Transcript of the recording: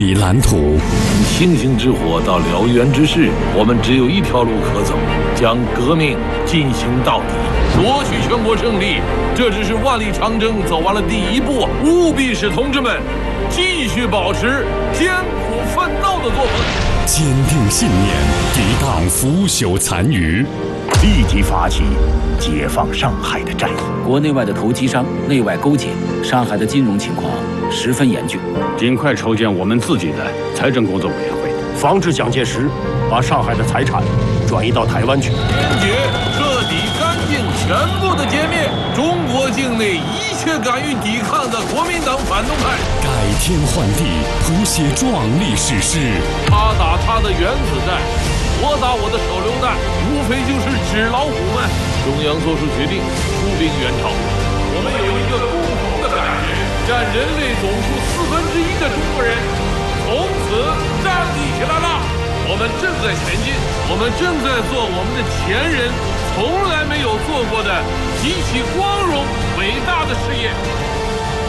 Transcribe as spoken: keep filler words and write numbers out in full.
以蓝图。 从星星之火到燎原之势，我们只有一条路可走，将革命进行到底，夺取全国胜利。这只是万里长征走完了第一步，务必使同志们继续保持艰苦奋斗的作风， 坚定信念，抵挡腐朽残余， 立即发起解放上海的战役。 国内外的投机商内外勾结，上海的金融情况十分严峻， 尽快筹建我们自己的财政工作委员会， 防止蒋介石把上海的财产转移到台湾去， 坚决彻底干净全部的歼灭中国境内一切敢于抵抗的国民党反动派， 改天换地，谱写壮丽史诗。 他打他的原子弹，我打我的手榴弹，无非就是纸老虎们。中央做出决定，出兵援朝。我们有一个共同的感觉，占人类总数四分之一的中国人从此站立起来了。我们正在前进，我们正在做我们的前人从来没有做过的极其光荣伟大的事业。